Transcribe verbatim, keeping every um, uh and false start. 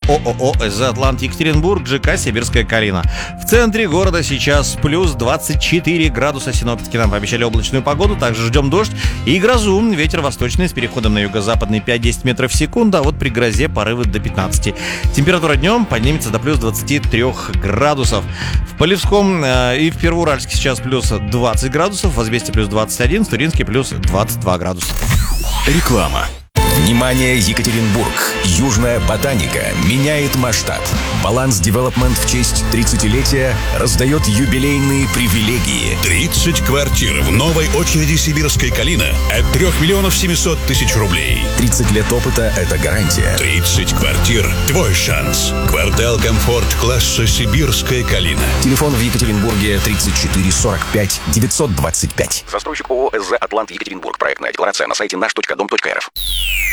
ООО «ЭЗ Атлант Екатеринбург», ЖК «Сибирская Калина». В центре города сейчас плюс двадцать четыре градуса. Синоптики нам пообещали облачную погоду, также ждем дождь и грозу. Ветер восточный с переходом на юго-западный пять-десять метров в секунду, а вот при грозе порывы до пятнадцати. Температура днем поднимется до плюс двадцати трёх градусов. В Полевском э, и в Первоуральске сейчас плюс двадцать градусов, в Известе плюс двадцать один, в Туринске плюс двадцать два градуса. Реклама. Внимание, Екатеринбург! Южная ботаника меняет масштаб. Баланс Девелопмент в честь тридцатилетия раздает юбилейные привилегии. тридцать квартир в новой очереди «Сибирская Калина» от трёх миллионов семисот тысяч рублей. тридцать лет опыта – это гарантия. тридцать квартир – твой шанс. Квартал комфорт класса «Сибирская Калина». Телефон в Екатеринбурге тридцать четыре сорок пять девятьсот двадцать пять. Застройщик ООО «ЭЗ Атлант Екатеринбург». Проектная декларация на сайте наш точка дом точка эр эф.